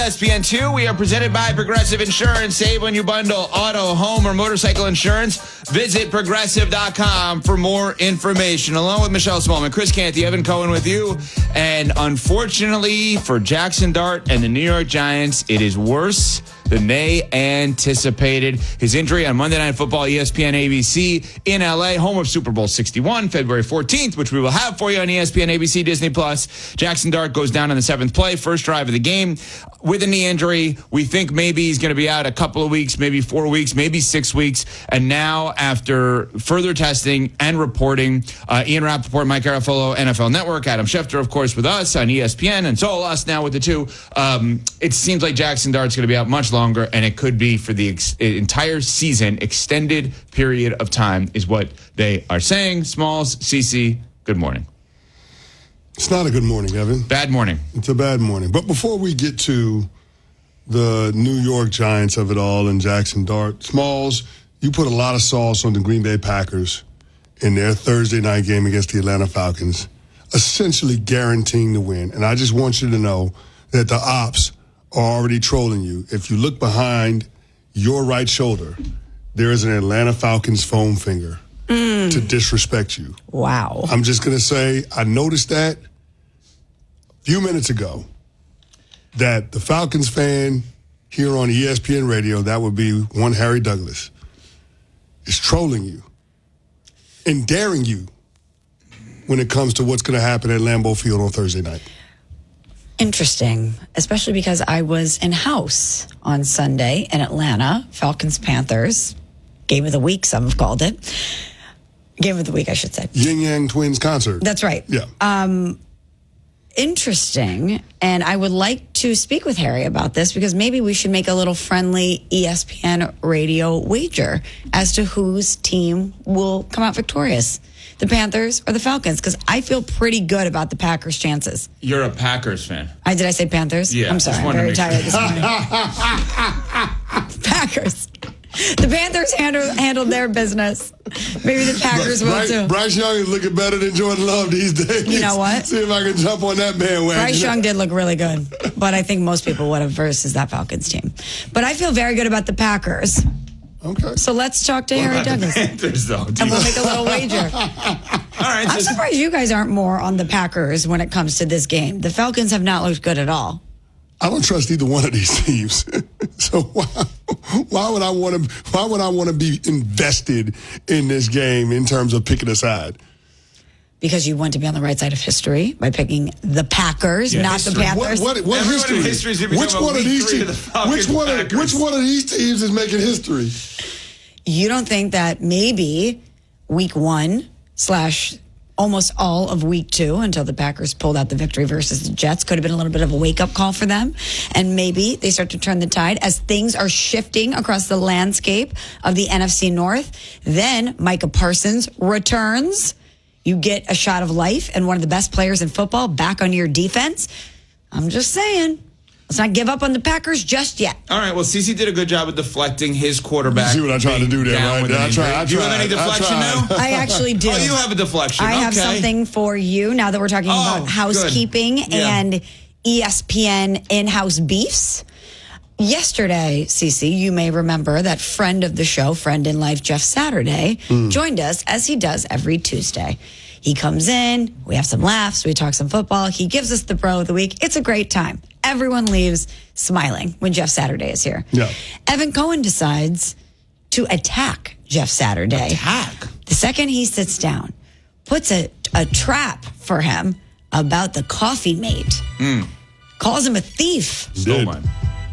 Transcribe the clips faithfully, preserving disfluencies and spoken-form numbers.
E S P N two, we are presented by Progressive Insurance. Save when you bundle auto, home, or motorcycle insurance. Visit progressive dot com for more information. Along with Michelle Smallman, Chris Canty, Evan Cohen with you. And unfortunately for Jackson Dart and the New York Giants, it is worse than they anticipated. His injury on Monday Night Football, E S P N A B C in L A, home of Super Bowl sixty-one, February fourteenth, which we will have for you on E S P N A B C Disney Plus. Jackson Dart goes down in the seventh play, first drive of the game with a knee injury. We think maybe he's going to be out a couple of weeks, maybe four weeks, maybe six weeks. And now, after further testing and reporting, uh, Ian Rappaport, Mike Garafolo, N F L Network, Adam Schefter, of course, with us on E S P N, and so us now with the two. Um, it seems like Jackson Dart's going to be out much longer. Longer, and it could be for the ex- entire season, extended period of time is what they are saying. Smalls, Cece, good morning. It's not a good morning, Evan. Bad morning. It's a bad morning. But before we get to the New York Giants of it all and Jackson Dart, Smalls, you put a lot of sauce on the Green Bay Packers in their Thursday night game against the Atlanta Falcons, essentially guaranteeing the win. And I just want you to know that the ops are already trolling you. If you look behind your right shoulder, there is an Atlanta Falcons foam finger mm. to disrespect you. Wow. I'm just going to say, I noticed that a few minutes ago, that the Falcons fan here on E S P N Radio, that would be one Harry Douglas, is trolling you and daring you when it comes to what's going to happen at Lambeau Field on Thursday night. Interesting, especially because I was in-house on Sunday in Atlanta, Falcons-Panthers, game of the week, some have called it. Game of the week, I should say. Yin Yang Twins concert. That's right. Yeah. Um, interesting, and I would like to speak with Harry about this because maybe we should make a little friendly E S P N radio wager as to whose team will come out victorious. The Panthers or the Falcons, because I feel pretty good about the Packers' chances. You're a Packers fan. I did I say Panthers? Yeah. I'm sorry. I'm very tired this morning. Packers. The Panthers handle, handled their business. Maybe the Packers will Bryce, too. Bryce Young is looking better than Jordan Love these days. You know what? See if I can jump on that bandwagon. Bryce Young did look really good, but I think most people would have versus that Falcons team. But I feel very good about the Packers. Okay. So let's talk to What Harry about the Douglas. Panthers, though? And we'll make a little wager. All right. I'm so- surprised you guys aren't more on the Packers when it comes to this game. The Falcons have not looked good at all. I don't trust either one of these teams. So why, why would I want to? Why would I want to be invested in this game in terms of picking a side? Because you want to be on the right side of history by picking the Packers, Yeah, not history. the Panthers. What, what, what Everyone history? in history is gonna be which talking one about of week these three of teams? the Falcons Which one? Of, Packers. which one of these teams is making history? You don't think that maybe week one slash almost all of week two until the Packers pulled out the victory versus the Jets could have been a little bit of a wake-up call for them, and maybe they start to turn the tide as things are shifting across the landscape of the N F C North. Then Micah Parsons returns. You get a shot of life and one of the best players in football back on your defense. I'm just saying. Let's not give up on the Packers just yet. All right, well, Cece did a good job of deflecting his quarterback. You see what I tried to do there, down right? with an I injury. tried, I Do you have any tried, I deflection tried. now? I actually do. Oh, you have a deflection. I have Okay. something for you now that we're talking Oh, about housekeeping good. Yeah. and E S P N in-house beefs. Yesterday, Cece, you may remember that friend of the show, friend in life, Jeff Saturday, Mm. joined us as he does every Tuesday. He comes in, we have some laughs, we talk some football. He gives us the bro of the week. It's a great time. Everyone leaves smiling when Jeff Saturday is here. Yeah. Evan Cohen decides to attack Jeff Saturday. Attack? The second he sits down, puts a, a trap for him about the coffee mate. Mm. Calls him a thief. Stole mine.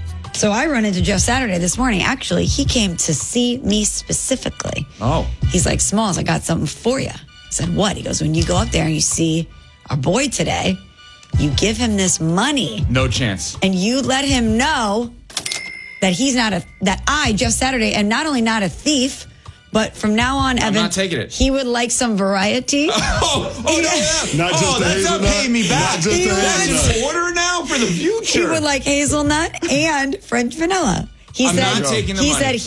So I run into Jeff Saturday this morning. Actually, he came to see me specifically. Oh. He's like, Smalls, I got something for you. I said, what? He goes, when you go up there and you see our boy today, you give him this money. No chance. And you let him know that he's not a, that I, Jeff Saturday, am not only not a thief, but from now on, Evan, not taking it. he would like some variety. Oh, oh no, yeah. Not just oh, the that's not hazelnut. paying me back. Not just the That's hazelnut. in order now for the future. He would like hazelnut and French vanilla. He I'm said, not taking the he money. said